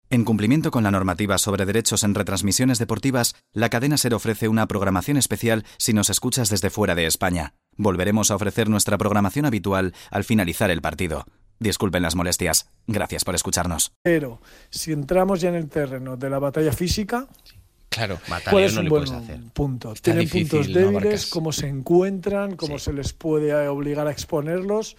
En cumplimiento con la normativa sobre derechos en retransmisiones deportivas, la cadena SER ofrece una programación especial si nos escuchas desde fuera de España. Volveremos a ofrecer nuestra programación habitual al finalizar el partido. Disculpen las molestias. Gracias por escucharnos. Pero si entramos ya en el terreno de la batalla física, claro, ¿cuál es un buen punto? Está ¿Tienen difícil, puntos ¿no, débiles? Barcas? ¿Cómo se encuentran? ¿Cómo Sí. se les puede obligar a exponerlos?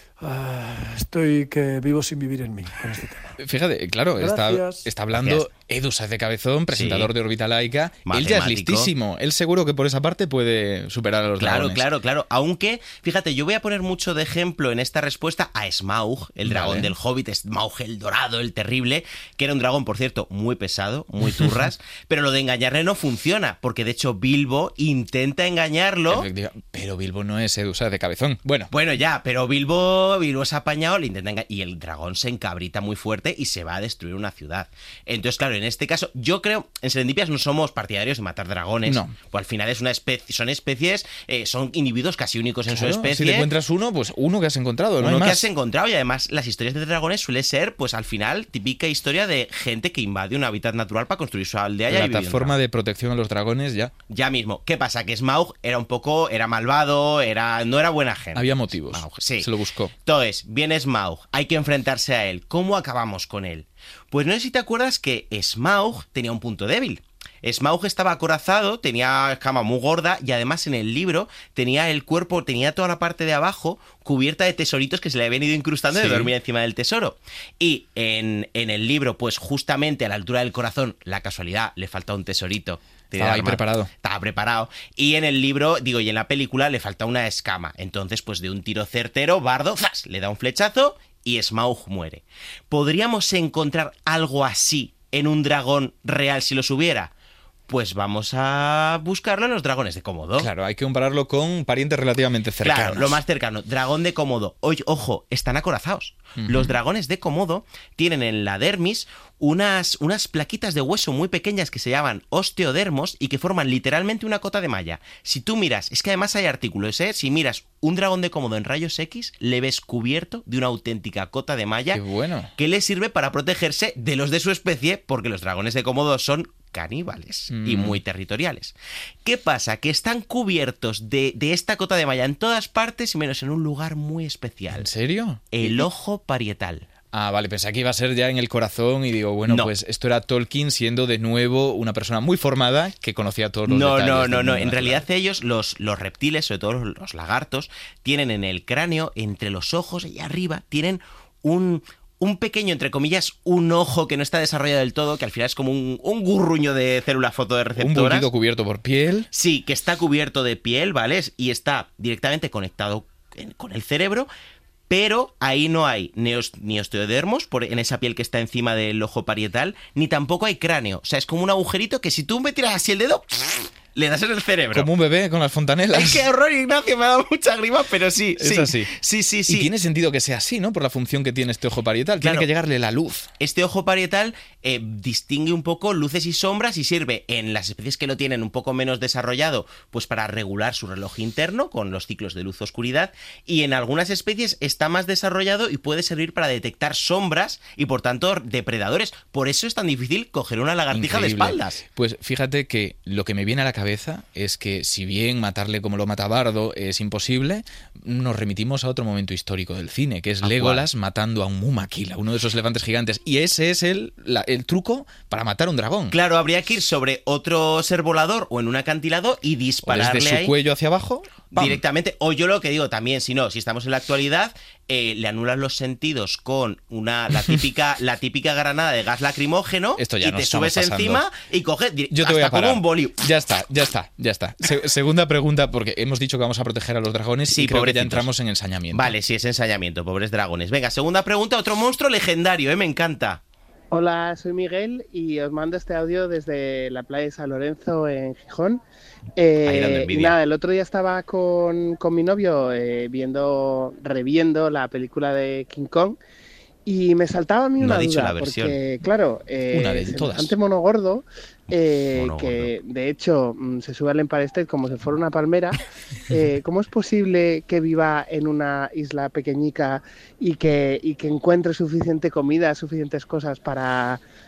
Estoy que vivo sin vivir en mí con este tema. Fíjate, claro, Gracias. está hablando Edu Sáez de Cabezón, presentador de Órbita Laica. Él ya es Matemático. listísimo. Él seguro que por esa parte puede superar a los dragones. Claro. Aunque, fíjate, yo voy a poner mucho de ejemplo en esta respuesta a Smaug, el dragón Vale. del Hobbit, Smaug el dorado, el terrible, que era un dragón, por cierto, muy pesado, muy turras, pero lo de engañarle no funciona, porque de hecho Bilbo intenta engañarlo. Pero Bilbo no es Edu Sáez de Cabezón. Bueno, Ya, pero Bilbo es apañado, le intenta engañar, y el dragón se encabrita muy fuerte y se va a destruir una ciudad. Entonces, claro, en este caso, yo creo, en Serendipias no somos partidarios de matar dragones. No. Pues al final es una especie, son especies, son individuos casi únicos en su claro, especie. si te encuentras uno, pues uno que has encontrado, no hay Uno que más. has encontrado, y además las historias de dragones suele ser, pues al final, típica historia de gente que invade un hábitat natural para construir su aldea. La plataforma de protección a los dragones ya mismo. ¿Qué pasa? Que Smaug era malvado, no era buena gente. había motivos. Smaug, sí. Se lo buscó. Entonces, viene Smaug, hay que enfrentarse a él. ¿Cómo acabamos con él? Pues no sé si te acuerdas que Smaug tenía un punto débil. Smaug estaba acorazado, tenía escama muy gorda y además en el libro tenía el cuerpo, tenía toda la parte de abajo cubierta de tesoritos que se le habían ido incrustando de dormir encima del tesoro. Y en el libro, pues justamente a la altura del corazón, la casualidad, le falta un tesorito. Estaba ahí preparado. Estaba preparado. Y en el libro, y en la película le falta una escama. Entonces, pues de un tiro certero, Bardo, ¡zas!, le da un flechazo y Smaug muere. ¿Podríamos encontrar algo así en un dragón real si los hubiera? Pues vamos a buscarlo en los dragones de Komodo. Claro, hay que compararlo con parientes relativamente cercanos. Claro, lo más cercano. Dragón de Komodo. Ojo, están acorazados. Los dragones de Komodo tienen en la dermis unas plaquitas de hueso muy pequeñas que se llaman osteodermos y que forman literalmente una cota de malla. Si tú miras, es que además hay artículos, si miras un dragón de Komodo en rayos X, le ves cubierto de una auténtica cota de malla. Qué bueno. Que le sirve para protegerse de los de su especie, porque los dragones de Komodo son caníbales y muy territoriales. ¿Qué pasa? Que están cubiertos de esta cota de malla en todas partes, menos en un lugar muy especial. ¿En serio? El ojo parietal. Ah, vale, pensé que iba a ser ya en el corazón y digo, bueno, No. pues esto era Tolkien siendo de nuevo una persona muy formada que conocía todos los detalles. No. del mundo En natural. realidad ellos, los reptiles, sobre todo los lagartos, tienen en el cráneo, entre los ojos y arriba, tienen un pequeño, entre comillas, un ojo que no está desarrollado del todo, que al final es como un gurruño de células Un fotorreceptoras. bullido cubierto por piel. Sí, que está cubierto de piel, ¿vale? Y está directamente conectado con el cerebro, pero ahí no hay ni osteodermos en esa piel que está encima del ojo parietal, ni tampoco hay cráneo. O sea, es como un agujerito que si tú me tiras así el dedo, le das en el cerebro. Como un bebé con las fontanelas. ¡Ay, qué horror, Ignacio! Me ha dado mucha grima, pero sí. Es así. Sí. Y tiene sentido que sea así, ¿no? Por la función que tiene este ojo parietal. Tiene Claro. que llegarle la luz. Este ojo parietal distingue un poco luces y sombras y sirve en las especies que lo tienen un poco menos desarrollado, pues para regular su reloj interno con los ciclos de luz-oscuridad, y en algunas especies está más desarrollado y puede servir para detectar sombras y por tanto depredadores. Por eso es tan difícil coger una lagartija Increíble. de espaldas. Pues fíjate que lo que me viene a la cabeza es que si bien matarle como lo mata Bardo es imposible, nos remitimos a otro momento histórico del cine, que es ¿A Legolas matando a un Mumakila, uno de esos elefantes gigantes. Y ese es el truco para matar a un dragón. Claro, habría que ir sobre otro ser volador o en un acantilado y O dispararle desde su ahí cuello hacia abajo, ¡pam! directamente. O yo lo que digo también, si estamos en la actualidad, le anulas los sentidos con la típica granada de gas lacrimógeno. Esto ya y nos te estamos subes pasando. encima y coges Yo te voy a hasta como parar. un boli. Ya está. Segunda pregunta, porque hemos dicho que vamos a proteger a los dragones Sí, y creo que ya pobrecitos. entramos en ensañamiento. Vale, sí, es ensañamiento, pobres dragones. Venga, segunda pregunta, otro monstruo legendario, me encanta. Hola, soy Miguel y os mando este audio desde la playa de San Lorenzo en Gijón. Ahí dando Y envidia. nada, el otro día estaba con mi novio reviendo la película de King Kong y me saltaba a mí No una ha dicho duda, la versión. porque claro, Una de todas. semejante mono gordo, Mono que de hecho se sube al Empire State como si fuera una palmera. ¿Cómo es posible que viva en una isla pequeñica y que encuentre suficiente comida, suficientes cosas para